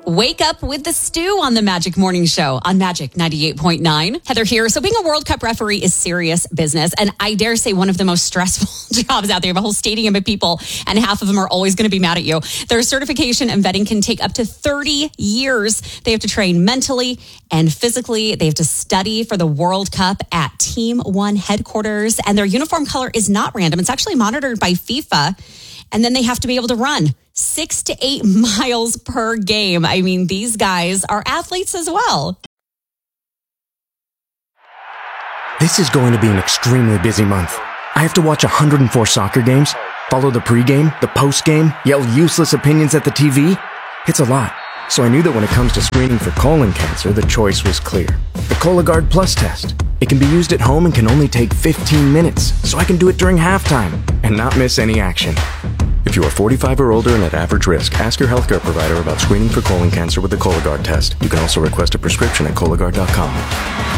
Wake up with the stew on the Magic Morning Show on Magic 98.9. Heather here. So being a World Cup referee is serious business. And I dare say one of the most stressful jobs out there. You have a whole stadium of people and half of them are always going to be mad at you. Their certification and vetting can take up to 30 years. They have to train mentally and physically. They have to study for the World Cup at Team One headquarters. And their uniform color is not random. It's actually monitored by FIFA. And then they have to be able to run 6 to 8 miles per game. I mean, these guys are athletes as well. This is going to be an extremely busy month. I have to watch 104 soccer games, follow the pregame, the postgame, yell useless opinions at the TV. It's a lot. So I knew that when it comes to screening for colon cancer, the choice was clear. The Cologuard Plus test. It can be used at home and can only take 15 minutes, so I can do it during halftime and not miss any action. If you are 45 or older and at average risk, ask your healthcare provider about screening for colon cancer with the Cologuard test. You can also request a prescription at Cologuard.com.